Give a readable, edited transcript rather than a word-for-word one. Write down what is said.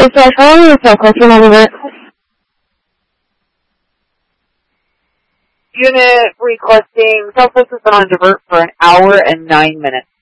Dispatch, how long is the question on the Unit requesting Southwest has been on divert for 1 hour and 9 minutes.